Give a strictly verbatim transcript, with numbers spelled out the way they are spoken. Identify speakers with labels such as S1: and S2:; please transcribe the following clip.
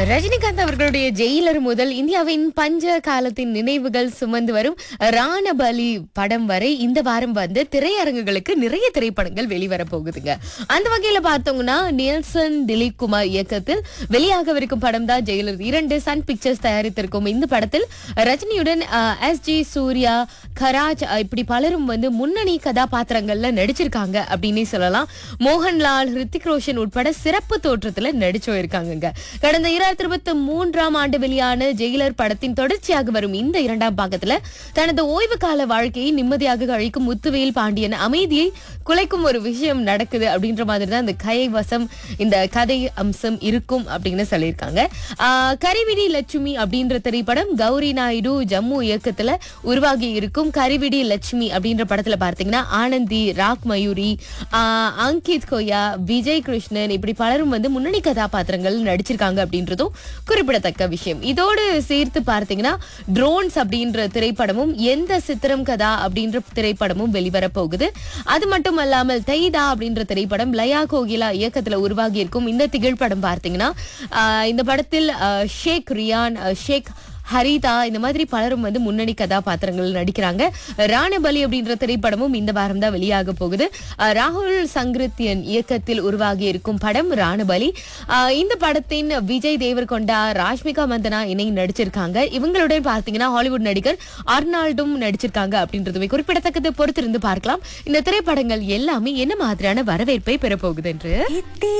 S1: ரஜினிகாந்த் அவர்களுடைய ஜெயிலர் முதல் இந்தியாவின் பஞ்ச காலத்தின் நினைவுகள் சுமந்து வரும் ராணபலி படம் வரை இந்த வாரம் வந்து திரையரங்குகளுக்கு நிறைய திரைப்படங்கள் வெளிவர போகுதுங்க. அந்த வகையில பார்த்தோம்னா நியல்சன் திலீப் குமார் இயக்கத்தில் வெளியாகவிருக்கும் படம் தான் ஜெயிலர் இரண்டு. சன் பிக்சர்ஸ் தயாரித்திருக்கும் இந்த படத்தில் ரஜினியுடன் எஸ் ஜி சூர்யா, கராஜ் இப்படி பலரும் வந்து முன்னணி கதாபாத்திரங்கள்ல நடிச்சிருக்காங்க அப்படின்னு சொல்லலாம். மோகன்லால், ஹிருத்திக் ரோஷன் உட்பட சிறப்பு தோற்றத்துல நடிச்சு இருக்காங்க. கடந்த இரண்டாயிரத்தி இருபத்தி மூன்றாம் ஆண்டு வெளியான ஜெயிலர் படத்தின் தொடர்ச்சியாக வரும் இந்த இரண்டாம் பாகத்துல தனது ஓய்வு கால வாழ்க்கையை நிம்மதியாக கழிக்கும் முத்துவேல் பாண்டியன் அமைதியை குலைக்கும் ஒரு விஷயம் நடக்குது அப்படின்ற மாதிரி தான் இந்த கை வசம் இந்த கதை அம்சம் இருக்கும் அப்படின்னு சொல்லியிருக்காங்க. ஆஹ் கரிவிடி லட்சுமி அப்படின்ற திரைப்படம் கௌரி நாயுடு ஜம்மு இயக்கத்துல உருவாகி இருக்கும். கரிவிடி லட்சுமி அப்படின்ற படத்துல பார்த்தீங்கன்னா ஆனந்தி, ராக் மயூரி, ஆஹ் அங்கித் கோயா, விஜய் கிருஷ்ணன் இப்படி பலரும் வந்து முன்னணி கதாபாத்திரங்கள் நடிச்சிருக்காங்க அப்படின்றதும் குறிப்பிடத்தக்க விஷயம். இதோடு சேர்த்து பார்த்தீங்கன்னா ட்ரோன்ஸ் அப்படின்ற திரைப்படமும், எந்த சித்திரம் கதா அப்படின்ற திரைப்படமும் வெளிவர போகுது. அது மட்டும் அல்லாமல் தைதா அப்படின்ற திரைப்படம் லயா கோகிலா இயக்கத்துல உருவாகி இருக்கும். இந்த திகழ்படம் பார்த்தீங்கன்னா இந்த படத்தில் ஷேக் ரியான், ஷேக் ஹரிதா இந்த மாதிரி பலரும் வந்து முன்னணி கதாபாத்திரங்கள் நடிக்கிறாங்க. ராணபலி அப்படின்ற திரைப்படமும் இந்த வாரம் தான் வெளியாக போகுது. ராகுல் சங்கிருத்தியன் இயக்கத்தில் உருவாகி இருக்கும் படம் ராணபலி. இந்த படத்தின் விஜய் தேவர்கொண்டா, ராஷ்மிகா மந்தனா இணைந்து நடிச்சிருக்காங்க. இவங்களுடன் பார்த்தீங்கன்னா ஹாலிவுட் நடிகர் அர்னால்டும் நடிச்சிருக்காங்க அப்படின்றதுமே குறிப்பிடத்தக்கது. பொறுத்திருந்து பார்க்கலாம் இந்த திரைப்படங்கள் எல்லாமே என்ன மாதிரியான வரவேற்பை பெறப்போகுது என்று.